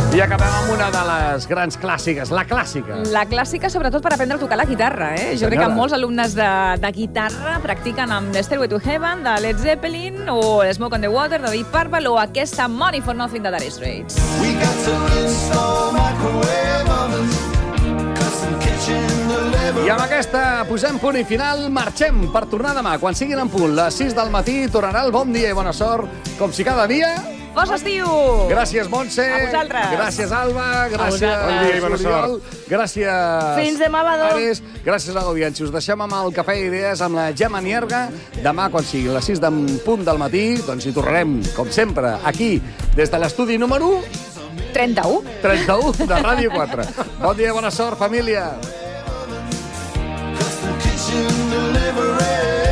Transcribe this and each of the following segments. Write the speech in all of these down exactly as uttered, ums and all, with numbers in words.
I acabem amb una de les grans clàssiques, la clàssica. La clàssica, sobretot per aprendre a tocar la guitarra, eh? Jo crec que molts alumnes de, de guitarra practiquen amb The Stairway to Heaven, de Led Zeppelin, o Smoke on the Water, de Deep Purple, o aquesta Money for Nothing, de Dire Straits. We got to install microwave ovens, custom kitchen delivery. I amb aquesta posem punt i final, marxem per tornar demà. Quan siguin en punt, les sis del matí, tornarà el bon dia i bona sort, com si cada dia... Fos estiu! Gràcies, Montse. A vosaltres. Gràcies, Alba. Gràcies, bon dia i bona sort. Gràcies, Fins demà, Badó. Ares. Gràcies a l'audiència. Us deixem amb el Cafè Idees amb la Gemma Nierga. Demà, quan sigui les sis del punt del matí, doncs hi tornarem, com sempre, aquí, des de l'estudi número... trenta-u. trenta-u de Ràdio quatre. Bon dia, bona sort, família. Custom kitchen delivery.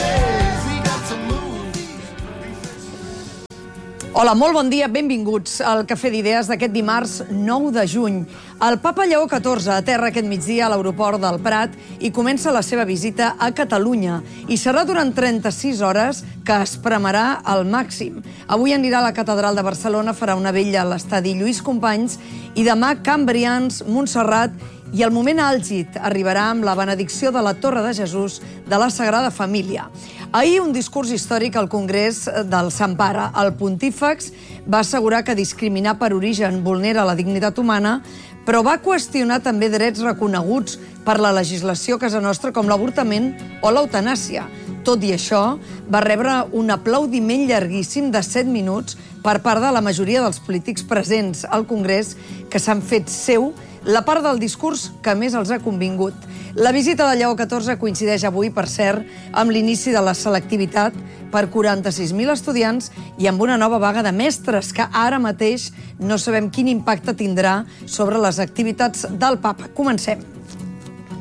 Hola, molt bon dia, benvinguts al Cafè d'Idees d'aquest dimarts nou de juny. El papa Lleó catorze aterra aquest migdia a l'aeroport del Prat i comença la seva visita a Catalunya. I serà durant trenta-sis hores que es premarà al màxim. Avui anirà a la Catedral de Barcelona, farà una vetlla a l'estadi Lluís Companys i demà Can Brians, Montserrat i el moment àlgid arribarà amb la benedicció de la Torre de Jesús de la Sagrada Família. Ahir, un discurs històric al Congrés del Sant Pare. El pontífex va assegurar que discriminar per origen vulnera la dignitat humana, però va qüestionar també drets reconeguts per la legislació a casa nostra, com l'avortament o l'eutanàsia. Tot i això, va rebre un aplaudiment llarguíssim de set minuts per part de la majoria dels polítics presents al Congrés que s'han fet seu la part del discurs que més els ha convingut. La visita de Lleó catorze coincideix avui, per cert, amb l'inici de la selectivitat per quaranta-sis mil estudiants i amb una nova vaga de mestres que ara mateix no sabem quin impacte tindrà sobre les activitats del papa. Comencem.